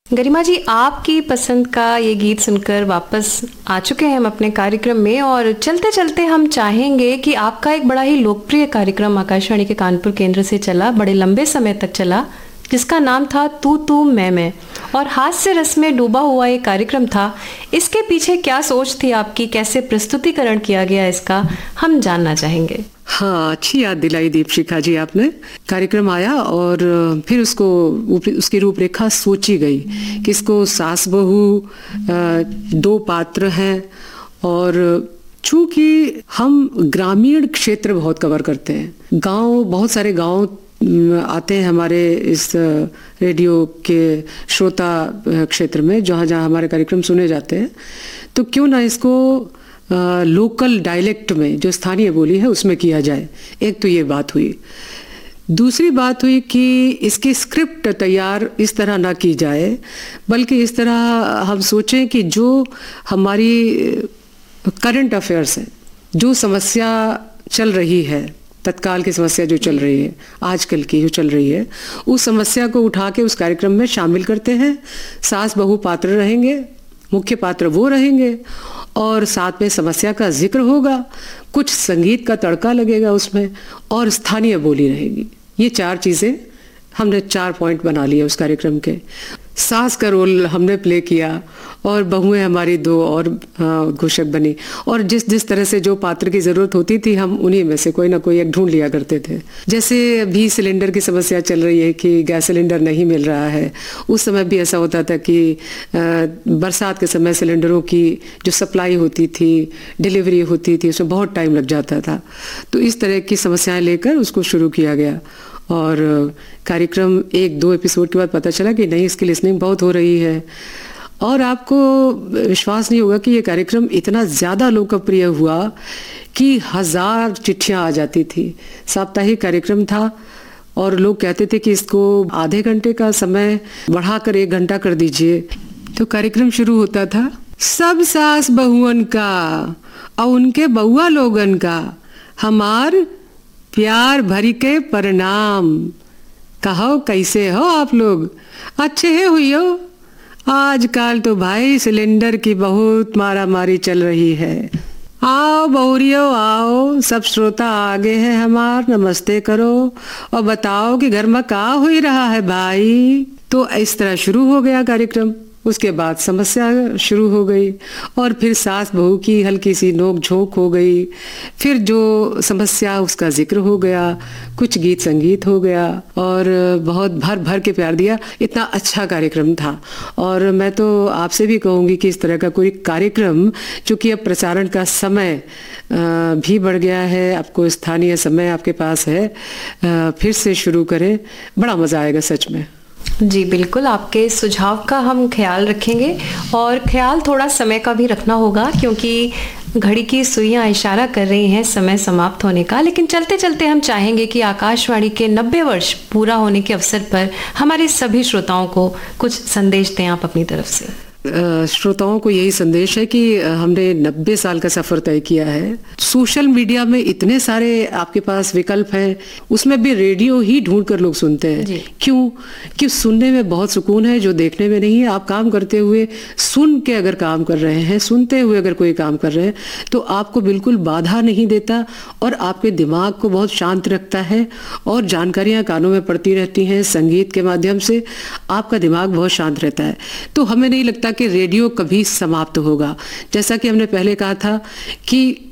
गरिमा जी, आपकी पसंद का ये गीत सुनकर वापस आ चुके हैं हम अपने कार्यक्रम में, और चलते चलते हम चाहेंगे कि आपका एक बड़ा ही लोकप्रिय कार्यक्रम आकाशवाणी के कानपुर केंद्र से चला, बड़े लंबे समय तक चला, जिसका नाम था तू मैं, और हास्य रस में डूबा हुआ ये कार्यक्रम था। इसके पीछे क्या सोच थी आपकी, कैसे प्रस्तुतिकरण किया गया इसका, हम जानना चाहेंगे। हाँ, अच्छी याद दिलाई दीपशिखा जी आपने। कार्यक्रम आया और फिर उसकी रूपरेखा सोची गई कि इसको सास बहू, दो पात्र हैं, और चूंकि हम ग्रामीण क्षेत्र बहुत कवर करते हैं, गांव, बहुत सारे गांव आते हैं हमारे इस रेडियो के श्रोता क्षेत्र में, जहाँ जहाँ हमारे कार्यक्रम सुने जाते हैं, तो क्यों ना इसको लोकल डायलेक्ट में, जो स्थानीय बोली है, उसमें किया जाए। एक तो ये बात हुई। दूसरी बात हुई कि इसकी स्क्रिप्ट तैयार इस तरह ना की जाए, बल्कि इस तरह हम सोचें कि जो हमारी करंट अफेयर्स हैं, जो समस्या चल रही है, तत्काल की समस्या जो चल रही है, आजकल की जो चल रही है, उस समस्या को उठा के उस कार्यक्रम में शामिल करते हैं। सास बहू पात्र रहेंगे, मुख्य पात्र वो रहेंगे, और साथ में समस्या का जिक्र होगा, कुछ संगीत का तड़का लगेगा उसमें, और स्थानीय बोली रहेगी। ये चार चीज़ें हमने 4 पॉइंट बना लिए उस कार्यक्रम के। सास का रोल हमने प्ले किया, और बहुएं हमारी 2 और घोषक बनी, और जिस तरह से जो पात्र की ज़रूरत होती थी, हम उन्हीं में से कोई ना कोई एक ढूंढ लिया करते थे। जैसे अभी सिलेंडर की समस्या चल रही है कि गैस सिलेंडर नहीं मिल रहा है, उस समय भी ऐसा होता था कि बरसात के समय सिलेंडरों की जो सप्लाई होती थी, डिलीवरी होती थी, उसमें बहुत टाइम लग जाता था। तो इस तरह की समस्याएं लेकर उसको शुरू किया गया, और कार्यक्रम 1-2 एपिसोड के बाद पता चला कि नहीं, इसकी लिसनिंग बहुत हो रही है, और आपको विश्वास नहीं होगा कि ये कार्यक्रम इतना ज़्यादा लोकप्रिय हुआ कि 1000 चिट्ठियाँ आ जाती थी। साप्ताहिक कार्यक्रम था, और लोग कहते थे कि इसको आधे घंटे का समय बढ़ाकर 1 घंटा कर दीजिए। तो कार्यक्रम शुरू होता था, सब सास बहुअन का और उनके बउआ लोगन का हमार प्यार भरी के प्रणाम। कहो कैसे हो आप लोग, अच्छे है हुई हो? आजकल तो भाई सिलेंडर की बहुत मारामारी चल रही है। आओ बहुरियो आओ, सब श्रोता आगे हैं हमार, नमस्ते करो और बताओ कि घर में का हो रहा है भाई। तो इस तरह शुरू हो गया कार्यक्रम। उसके बाद समस्या शुरू हो गई, और फिर सास बहू की हल्की सी नोक झोंक हो गई, फिर जो समस्या उसका जिक्र हो गया, कुछ गीत संगीत हो गया, और बहुत भर भर के प्यार दिया। इतना अच्छा कार्यक्रम था, और मैं तो आपसे भी कहूँगी कि इस तरह का कोई कार्यक्रम, चूँकि अब प्रसारण का समय भी बढ़ गया है, आपको स्थानीय समय आपके पास है, फिर से शुरू करें, बड़ा मज़ा आएगा सच में। जी बिल्कुल, आपके सुझाव का हम ख्याल रखेंगे, और ख्याल थोड़ा समय का भी रखना होगा, क्योंकि घड़ी की सुइयां इशारा कर रही हैं समय समाप्त होने का। लेकिन चलते चलते हम चाहेंगे कि आकाशवाणी के 90 वर्ष पूरा होने के अवसर पर हमारे सभी श्रोताओं को कुछ संदेश दें आप अपनी तरफ से। श्रोताओं को यही संदेश है कि हमने 90 साल का सफ़र तय किया है। सोशल मीडिया में इतने सारे आपके पास विकल्प हैं, उसमें भी रेडियो ही ढूंढ कर लोग सुनते हैं। क्यों? कि सुनने में बहुत सुकून है, जो देखने में नहीं है। आप काम करते हुए सुन के अगर काम कर रहे हैं, सुनते हुए अगर कोई काम कर रहे हैं, तो आपको बिल्कुल बाधा नहीं देता, और आपके दिमाग को बहुत शांत रखता है, और जानकारियाँ कानों में पड़ती रहती हैं। संगीत के माध्यम से आपका दिमाग बहुत शांत रहता है। तो हमें नहीं लगता कि रेडियो कभी समाप्त होगा। जैसा कि हमने पहले कहा था कि